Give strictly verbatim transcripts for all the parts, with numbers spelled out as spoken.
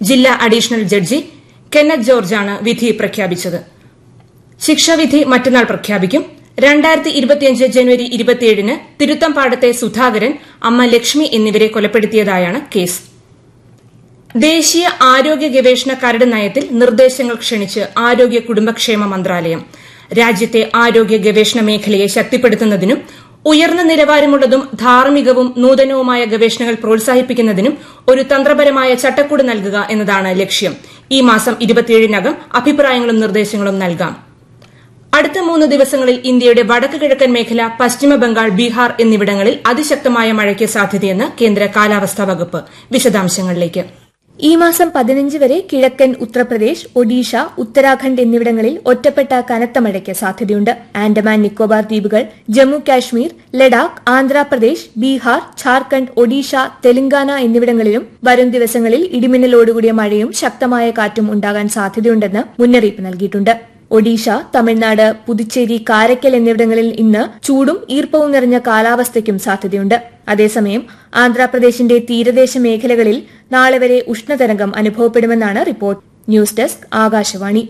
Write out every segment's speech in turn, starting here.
ജില്ലാ additional judge Kenneth ജോർജാണ് വിധി പ്രഖ്യാപിച്ചത്. ശിക്ഷാവിധി മറ്റന്നാൾ പ്രഖ്യാപിക്കും. രണ്ടായിരത്തി ഇരുപത്തിയഞ്ച് ജനുവരി ഇരുപത്തിയേഴിന് തിരുത്തംപാടത്തെ സുധാകരൻ, അമ്മ ലക്ഷ്മി എന്നിവരെ കൊലപ്പെടുത്തിയതായാണ് കേസ്. ദേശീയ ആരോഗ്യ ഗവേഷണ കരട് നയത്തിൽ നിർദ്ദേശങ്ങൾ ക്ഷണിച്ച് ആരോഗ്യ കുടുംബക്ഷേമ മന്ത്രാലയം. രാജ്യത്തെ ആരോഗ്യ ഗവേഷണ മേഖലയെ ശക്തിപ്പെടുത്തുന്നതിനും ഉയർന്ന നിലവാരമുള്ളതും ധാർമ്മികവും നൂതനവുമായ ഗവേഷണങ്ങൾ പ്രോത്സാഹിപ്പിക്കുന്നതിനും ഒരു തന്ത്രപരമായ ചട്ടക്കൂട് നൽകുക എന്നതാണ് ലക്ഷ്യം. ഈ മാസം ഇരുപത്തിയേഴിനകം അഭിപ്രായങ്ങളും നിർദ്ദേശങ്ങളും നൽകാം. അടുത്ത മൂന്ന് ദിവസങ്ങളിൽ ഇന്ത്യയുടെ വടക്ക് കിഴക്കൻ മേഖല, പശ്ചിമ ബംഗാൾ, ബീഹാർ എന്നിവിടങ്ങളിൽ അതിശക്തമായ മഴയ്ക്ക് സാധ്യതയെന്ന് കേന്ദ്ര കാലാവസ്ഥാ വകുപ്പ്. വിശദാംശങ്ങളിലേക്ക്. ഈ മാസം പതിനഞ്ച് വരെ കിഴക്കൻ ഉത്തർപ്രദേശ്, ഒഡീഷ, ഉത്തരാഖണ്ഡ് എന്നിവിടങ്ങളിൽ ഒറ്റപ്പെട്ട കനത്ത മഴയ്ക്ക് സാധ്യതയുണ്ട്. ആൻഡമാൻ നിക്കോബാർ ദ്വീപുകൾ, ജമ്മു കാശ്മീർ, ലഡാക്ക്, ആന്ധ്രാപ്രദേശ്, ബീഹാർ, ഝാർഖണ്ഡ്, ഒഡീഷ, തെലങ്കാന എന്നിവിടങ്ങളിലും വരും ദിവസങ്ങളിൽ ഇടിമിന്നലോടുകൂടിയ മഴയും ശക്തമായ കാറ്റും ഉണ്ടാകാൻ സാധ്യതയുണ്ടെന്ന് മുന്നറിയിപ്പ് നൽകിയിട്ടുണ്ട്. ഒഡീഷ, തമിഴ്നാട്, പുതുച്ചേരി, കാരയ്ക്കൽ എന്നിവിടങ്ങളിൽ ഇന്ന് ചൂടും ഈർപ്പവും നിറഞ്ഞ കാലാവസ്ഥയ്ക്കും സാധ്യതയുണ്ട്. അതേസമയം ആന്ധ്രാപ്രദേശിന്റെ തീരദേശ മേഖലകളിൽ നാളെ വരെ ഉഷ്ണതരംഗം അനുഭവപ്പെടുമെന്നാണ് report. News desk, Akashvani.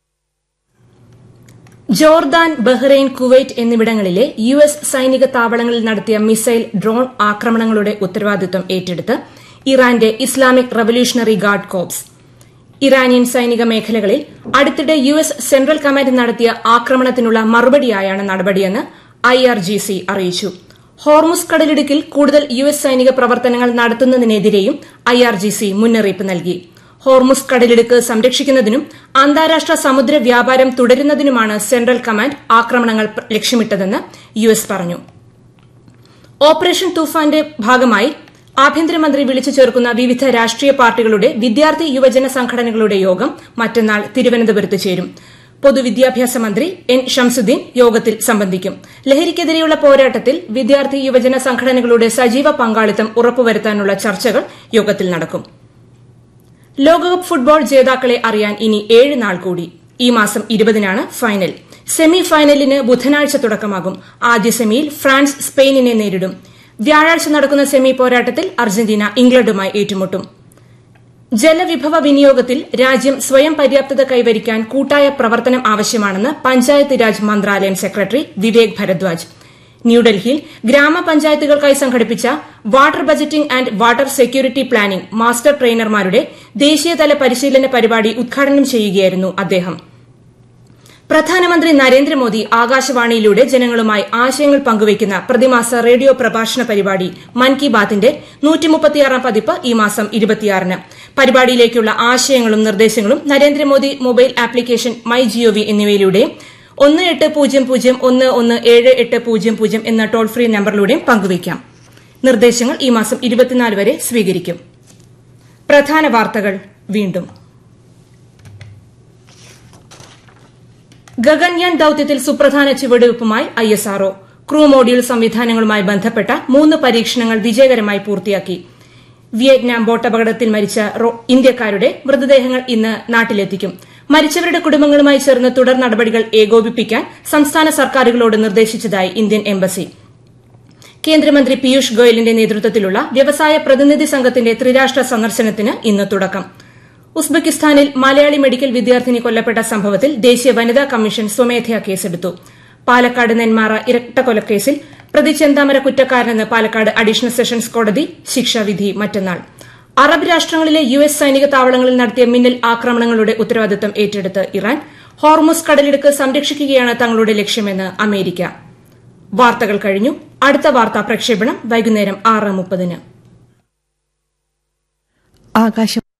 Jordan, Bahrain, Kuwait എന്നിവിടങ്ങളിലെ യു എസ് സൈനിക താവളങ്ങളിൽ നടത്തിയ മിസൈൽ, ഡ്രോൺ ആക്രമണങ്ങളുടെ ഉത്തരവാദിത്വം ഏറ്റെടുത്ത് ഇറാന്റെ Islamic revolutionary guard corps. Iranian സൈനിക മേഖലകളിൽ അടുത്തിടെ യു എസ് സെൻട്രൽ കമാൻഡ് നടത്തിയ ആക്രമണത്തിനുള്ള മറുപടിയായാണ് നടപടിയെന്ന് ഐ ആർ ജി സി അറിയിച്ചു. ഹോർമുസ് കടലിടുക്കിൽ കൂടുതൽ യു എസ് സൈനിക പ്രവർത്തനങ്ങൾ നടത്തുന്നതിനെതിരെയും ഐ ആർ ജി സി മുന്നറിയിപ്പ് നൽകി. ഹോർമുസ് കടലിടുക്ക് സംരക്ഷിക്കുന്നതിനും അന്താരാഷ്ട്ര സമുദ്ര വ്യാപാരം തുടരുന്നതിനുമാണ് സെൻട്രൽ കമാൻഡ് ആക്രമണങ്ങൾ ലക്ഷ്യമിട്ടതെന്ന് യു എസ് പറഞ്ഞു. ഓപ്പറേഷൻ തൂഫാന്റെ ഭാഗമായി ആഭ്യന്തരമന്ത്രി വിളിച്ചു ചേർക്കുന്ന വിവിധ രാഷ്ട്രീയ പാർട്ടികളുടെ വിദ്യാർത്ഥി യുവജന സംഘടനകളുടെ യോഗം മറ്റന്നാൾ തിരുവനന്തപുരത്ത് ചേരും. പൊതുവിദ്യാഭ്യാസ മന്ത്രി എൻ ഷംസുദ്ദീൻ യോഗത്തിൽ സംബന്ധിക്കും. ലഹരിക്കെതിരെയുള്ള പോരാട്ടത്തിൽ വിദ്യാർത്ഥി യുവജന സംഘടനകളുടെ സജീവ പങ്കാളിത്തം ഉറപ്പുവരുത്താനുള്ള ചർച്ചകൾ യോഗത്തിൽ നടക്കും. ലോകകപ്പ് ഫുട്ബോൾ ജേതാക്കളെ അറിയാൻ ഇനി ഏഴ് നാൾ കൂടി. ഈ മാസം ഇരുപതിനാണ് ഫൈനൽ. സെമി ഫൈനലിന് ബുധനാഴ്ച തുടക്കമാകും. ആദ്യ സെമിയിൽ ഫ്രാൻസ് സ്പെയിനിനെ നേരിടും. വ്യാഴാഴ്ച നടക്കുന്ന സെമി പോരാട്ടത്തിൽ അർജന്റീന ഇംഗ്ലണ്ടുമായി ഏറ്റുമുട്ടും. ജലവിഭവ വിനിയോഗത്തിൽ രാജ്യം സ്വയം പര്യാപ്തത കൈവരിക്കാൻ കൂട്ടായ പ്രവർത്തനം ആവശ്യമാണെന്ന് പഞ്ചായത്ത് രാജ് മന്ത്രാലയം സെക്രട്ടറി വിവേക് ഭരദ്വാജ്. ന്യൂഡൽഹിയിൽ ഗ്രാമപഞ്ചായത്തുകൾക്കായി സംഘടിപ്പിച്ച water budgeting and water security planning master ട്രെയിനർമാരുടെ ദേശീയതല പരിശീലന പരിപാടി ഉദ്ഘാടനം ചെയ്യുകയായിരുന്നു അദ്ദേഹം. പ്രധാനമന്ത്രി നരേന്ദ്രമോദി ആകാശവാണിയിലൂടെ ജനങ്ങളുമായി ആശയങ്ങൾ പങ്കുവയ്ക്കുന്ന പ്രതിമാസ റേഡിയോ പ്രഭാഷണ പരിപാടി മൻ കി ബാത്തിന്റെ നൂറ്റിമുപ്പത്തിയാറാം പതിപ്പ് ഈ മാസം ഇരുപത്തിയാറിന്. പരിപാടിയിലേക്കുള്ള ആശയങ്ങളും നിർദ്ദേശങ്ങളും Narendra Modi mobile application my G O V എന്നിവയിലൂടെയും ഒന്ന് എട്ട് പൂജ്യം പൂജ്യം ഒന്ന് ഒന്ന് ഏഴ് എട്ട് പൂജ്യം പൂജ്യം എന്ന ടോൾ ഫ്രീ നമ്പറിലൂടെയും പങ്കുവയ്ക്കാം. നിർദ്ദേശങ്ങൾ ഈ മാസം ഇരുപത്തിനാല് വരെ സ്വീകരിക്കും. പ്രധാന വാർത്തകൾ വീണ്ടും. ഗഗൻയാൻ ദൌത്യത്തിൽ സുപ്രധാന ചുവടുവയ്പുമായി I S R O. Crew module സംവിധാനങ്ങളുമായി ബന്ധപ്പെട്ട മൂന്ന് പരീക്ഷണങ്ങൾ വിജയകരമായി പൂർത്തിയാക്കി. വിയറ്റ്നാം ബോട്ടപകടത്തിൽ മരിച്ച ഇന്ത്യക്കാരുടെ മൃതദേഹങ്ങൾ ഇന്ന് നാട്ടിലെത്തിക്കും. മരിച്ചവരുടെ കുടുംബങ്ങളുമായി ചേർന്ന് തുടർ നടപടികൾ ഏകോപിപ്പിക്കാൻ സംസ്ഥാന സർക്കാരുകളോട് നിർദ്ദേശിച്ചതായി ഇന്ത്യൻ എംബസി. കേന്ദ്രമന്ത്രി പീയൂഷ് ഗോയലിന്റെ നേതൃത്വത്തിലുള്ള വ്യവസായ പ്രതിനിധി സംഘത്തിന്റെ ത്രിരാഷ്ട്ര സന്ദർശനത്തിന് ഇന്ന് തുടക്കം. ഉസ്ബെക്കിസ്ഥാനിൽ മലയാളി മെഡിക്കൽ വിദ്യാർത്ഥിനി കൊല്ലപ്പെട്ട സംഭവത്തിൽ ദേശീയ വനിതാ കമ്മീഷൻ സ്വമേധയാ കേസെടുത്തു. പാലക്കാട് നെന്മാറ ഇരട്ടക്കൊലക്കേസിൽ പ്രതി ചെന്താമര കുറ്റക്കാരനെന്ന് പാലക്കാട് അഡീഷണൽ സെഷൻസ് കോടതി. ശിക്ഷാവിധി മറ്റന്നാൾ. അറബ് രാഷ്ട്രങ്ങളിലെ യു എസ് സൈനിക താവളങ്ങളിൽ നടത്തിയ മിന്നൽ ആക്രമണങ്ങളുടെ ഉത്തരവാദിത്തം ഏറ്റെടുത്ത് ഇറാൻ. ഹോർമുസ് കടലിടുക്ക് സംരക്ഷിക്കുകയാണ് തങ്ങളുടെ ലക്ഷ്യമെന്ന് അമേരിക്ക. വാർത്തകൾ കഴിഞ്ഞു. അടുത്ത വാർത്താ പ്രക്ഷേപണം വൈകുന്നേരം ആറ് മുപ്പതിന്. ആകാശം